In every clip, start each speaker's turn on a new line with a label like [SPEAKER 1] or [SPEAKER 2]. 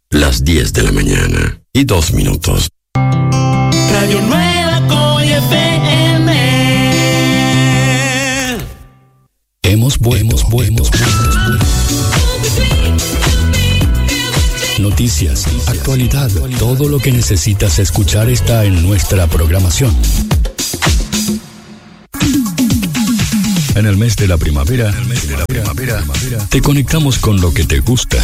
[SPEAKER 1] Las 10 de la mañana y 2 minutos.
[SPEAKER 2] Radio Nueva Coy FM.
[SPEAKER 3] Hemos vuelto. Noticias, actualidad, todo lo que necesitas escuchar está en nuestra programación. En el mes de la primavera, te conectamos con lo que te gusta.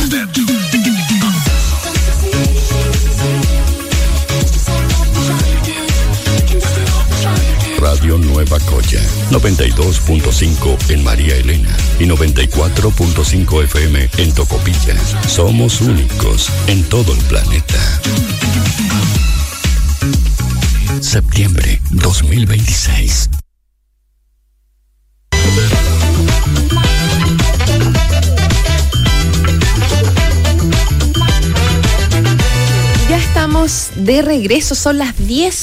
[SPEAKER 3] Radio Nueva Coya, 92.5 en María Elena y 94.5 FM en Tocopilla. Somos únicos en todo el planeta. Septiembre 2026.
[SPEAKER 4] Ya estamos de regreso, son las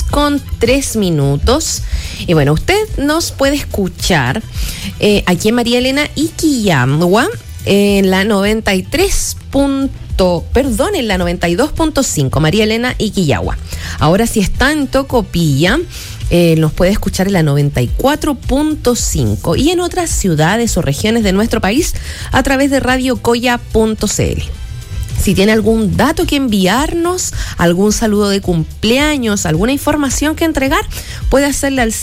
[SPEAKER 4] 10:03. Y bueno, usted nos puede escuchar aquí en María Elena y Quillagua en la 92.5, María Elena y Quillagua. Ahora si está en Tocopilla, nos puede escuchar en la 94.5 y en otras ciudades o regiones de nuestro país a través de radiocoya.cl. Si tiene algún dato que enviarnos, algún saludo de cumpleaños, alguna información que entregar, puede hacerle al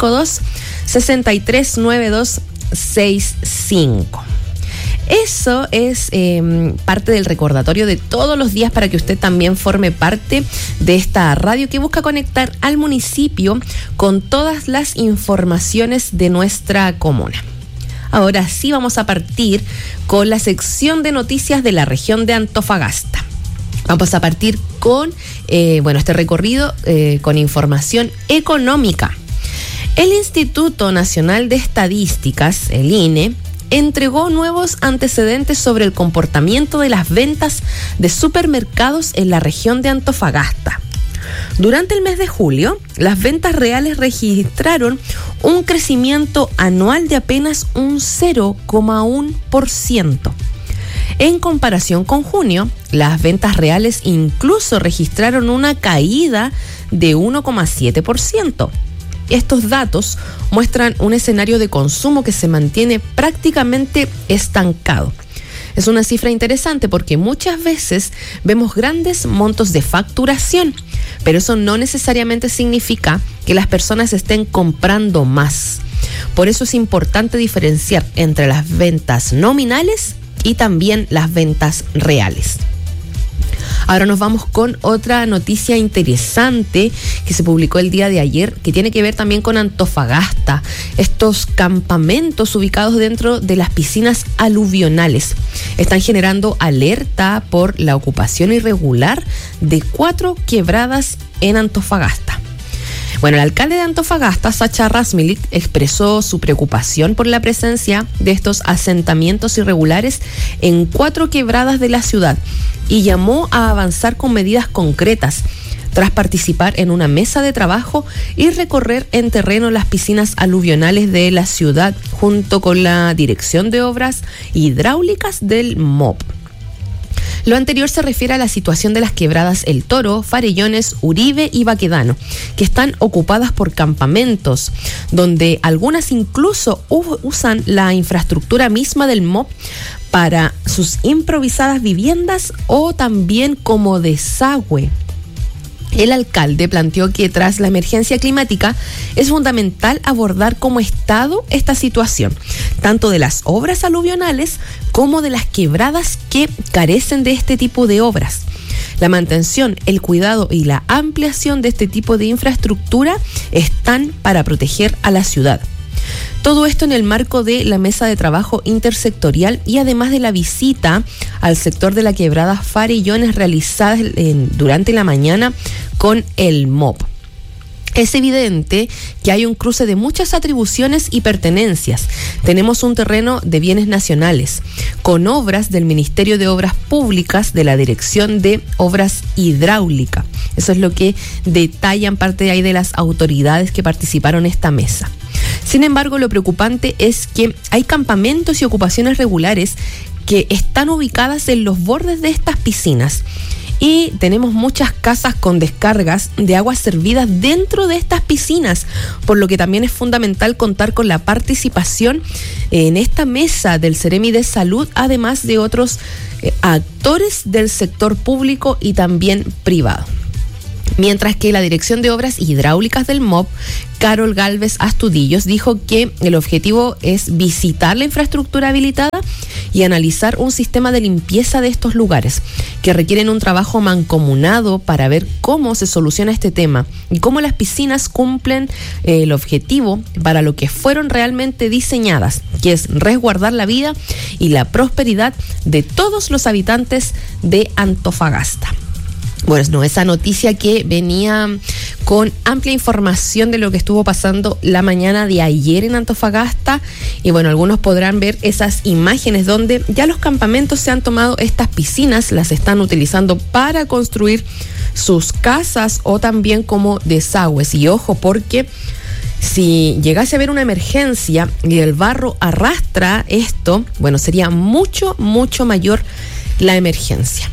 [SPEAKER 4] 552-639265. Eso es parte del recordatorio de todos los días para que usted también forme parte de esta radio que busca conectar al municipio con todas las informaciones de nuestra comuna. Ahora sí vamos a partir con la sección de noticias de la región de Antofagasta. Vamos a partir con este recorrido con información económica. El Instituto Nacional de Estadísticas, el INE, entregó nuevos antecedentes sobre el comportamiento de las ventas de supermercados en la región de Antofagasta. Durante el mes de julio, las ventas reales registraron un crecimiento anual de apenas un 0,1%. En comparación con junio, las ventas reales incluso registraron una caída de 1,7%. Estos datos muestran un escenario de consumo que se mantiene prácticamente estancado. Es una cifra interesante porque muchas veces vemos grandes montos de facturación, pero eso no necesariamente significa que las personas estén comprando más. Por eso es importante diferenciar entre las ventas nominales y también las ventas reales. Ahora nos vamos con otra noticia interesante que se publicó el día de ayer, que tiene que ver también con Antofagasta. Estos campamentos ubicados dentro de las piscinas aluvionales están generando alerta por la ocupación irregular de 4 quebradas en Antofagasta. Bueno, el alcalde de Antofagasta, Sacha Rasmilik, expresó su preocupación por la presencia de estos asentamientos irregulares en 4 quebradas de la ciudad y llamó a avanzar con medidas concretas tras participar en una mesa de trabajo y recorrer en terreno las piscinas aluvionales de la ciudad junto con la Dirección de Obras Hidráulicas del MOP. Lo anterior se refiere a la situación de las quebradas El Toro, Farellones, Uribe y Baquedano, que están ocupadas por campamentos, donde algunas incluso usan la infraestructura misma del MOP para sus improvisadas viviendas o también como desagüe. El alcalde planteó que tras la emergencia climática es fundamental abordar como Estado esta situación, tanto de las obras aluvionales como de las quebradas que carecen de este tipo de obras. La mantención, el cuidado y la ampliación de este tipo de infraestructura están para proteger a la ciudad. Todo esto en el marco de la mesa de trabajo intersectorial y además de la visita al sector de la quebrada Farellones realizada durante la mañana con el MOP. Es evidente que hay un cruce de muchas atribuciones y pertenencias. Tenemos un terreno de bienes nacionales, con obras del Ministerio de Obras Públicas, de la Dirección de Obras Hidráulicas. Eso es lo que detallan parte de ahí de las autoridades que participaron en esta mesa. Sin embargo, lo preocupante es que hay campamentos y ocupaciones regulares que están ubicadas en los bordes de estas piscinas y tenemos muchas casas con descargas de aguas servidas dentro de estas piscinas, por lo que también es fundamental contar con la participación en esta mesa del Ceremi de Salud, además de otros actores del sector público y también privado. Mientras que la Dirección de Obras Hidráulicas del MOP, Carol Galvez Astudillos, dijo que el objetivo es visitar la infraestructura habilitada y analizar un sistema de limpieza de estos lugares, que requieren un trabajo mancomunado para ver cómo se soluciona este tema y cómo las piscinas cumplen el objetivo para lo que fueron realmente diseñadas, que es resguardar la vida y la prosperidad de todos los habitantes de Antofagasta. Bueno, esa noticia que venía con amplia información de lo que estuvo pasando la mañana de ayer en Antofagasta, y bueno, algunos podrán ver esas imágenes donde ya los campamentos se han tomado estas piscinas, las están utilizando para construir sus casas o también como desagües. Y ojo, porque si llegase a haber una emergencia y el barro arrastra esto, bueno, sería mucho, mucho mayor la emergencia.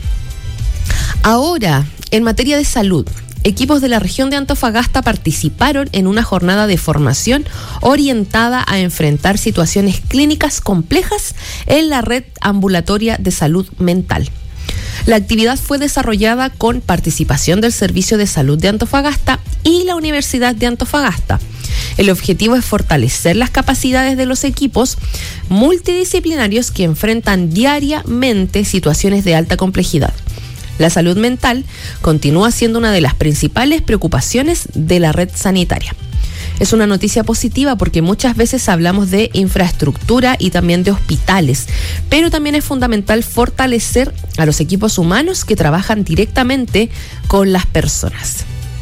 [SPEAKER 4] Ahora, en materia de salud, equipos de la región de Antofagasta participaron en una jornada de formación orientada a enfrentar situaciones clínicas complejas en la red ambulatoria de salud mental. La actividad fue desarrollada con participación del Servicio de Salud de Antofagasta y la Universidad de Antofagasta. El objetivo es fortalecer las capacidades de los equipos multidisciplinarios que enfrentan diariamente situaciones de alta complejidad. La salud mental continúa siendo una de las principales preocupaciones de la red sanitaria. Es una noticia positiva porque muchas veces hablamos de infraestructura y también de hospitales, pero también es fundamental fortalecer a los equipos humanos que trabajan directamente con las personas.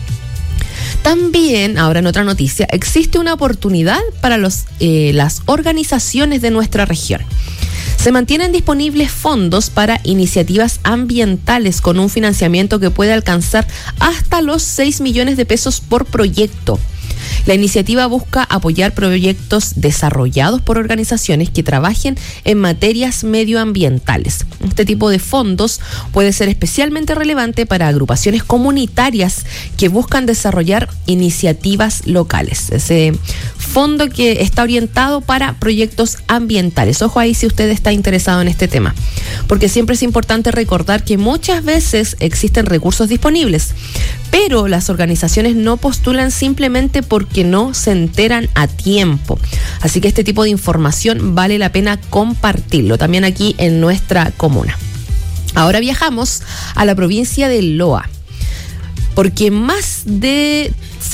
[SPEAKER 4] También, ahora en otra noticia, existe una oportunidad para las organizaciones de nuestra región. Se mantienen disponibles fondos para iniciativas ambientales con un financiamiento que puede alcanzar hasta los 6 millones de pesos por proyecto. La iniciativa busca apoyar proyectos desarrollados por organizaciones que trabajen en materias medioambientales. Este tipo de fondos puede ser especialmente relevante para agrupaciones comunitarias que buscan desarrollar iniciativas locales. Ese fondo que está orientado para proyectos ambientales. Ojo ahí si usted está interesado en este tema, porque siempre es importante recordar que muchas veces existen recursos disponibles, pero las organizaciones no postulan simplemente porque no se enteran a tiempo. Así que este tipo de información vale la pena compartirlo también aquí en nuestra comuna. Ahora viajamos a la provincia de Loa, porque más de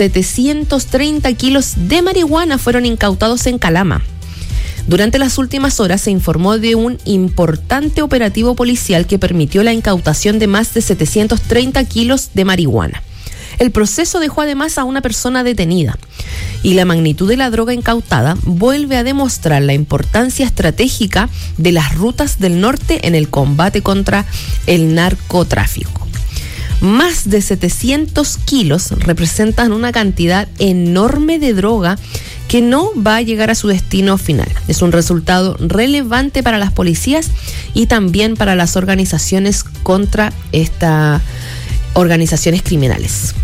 [SPEAKER 4] 730 kilos de marihuana fueron incautados en Calama. Durante las últimas horas se informó de un importante operativo policial que permitió la incautación de más de 730 kilos de marihuana. El proceso dejó además a una persona detenida, y la magnitud de la droga incautada vuelve a demostrar la importancia estratégica de las rutas del norte en el combate contra el narcotráfico. Más de 700 kilos representan una cantidad enorme de droga que no va a llegar a su destino final. Es un resultado relevante para las policías y también para las organizaciones contra estas organizaciones criminales.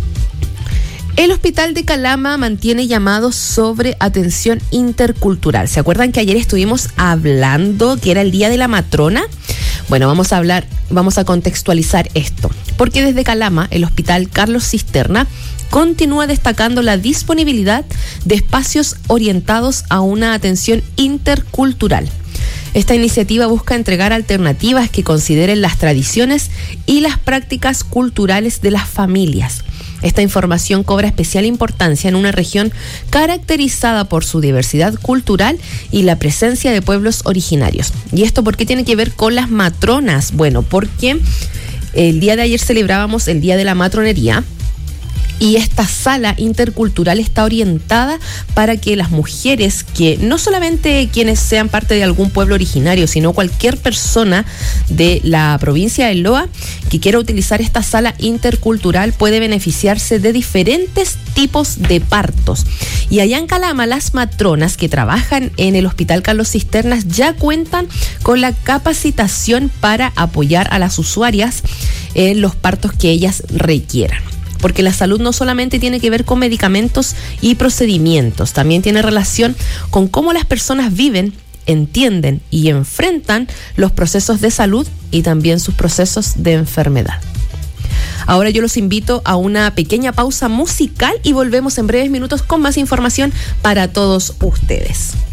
[SPEAKER 4] El Hospital de Calama mantiene llamados sobre atención intercultural. ¿Se acuerdan que ayer estuvimos hablando que era el Día de la Matrona? Bueno, vamos a contextualizar esto, porque desde Calama, el Hospital Carlos Cisterna continúa destacando la disponibilidad de espacios orientados a una atención intercultural. Esta iniciativa busca entregar alternativas que consideren las tradiciones y las prácticas culturales de las familias. Esta información cobra especial importancia en una región caracterizada por su diversidad cultural y la presencia de pueblos originarios. ¿Y esto por qué tiene que ver con las matronas? Bueno, porque el día de ayer celebrábamos el Día de la Matronería, y esta sala intercultural está orientada para que las mujeres, que no solamente quienes sean parte de algún pueblo originario, sino cualquier persona de la provincia de Loa que quiera utilizar esta sala intercultural, puede beneficiarse de diferentes tipos de partos. Y allá en Calama, las matronas que trabajan en el Hospital Carlos Cisternas ya cuentan con la capacitación para apoyar a las usuarias en los partos que ellas requieran. Porque la salud no solamente tiene que ver con medicamentos y procedimientos, también tiene relación con cómo las personas viven, entienden y enfrentan los procesos de salud y también sus procesos de enfermedad. Ahora yo los invito a una pequeña pausa musical y volvemos en breves minutos con más información para todos ustedes.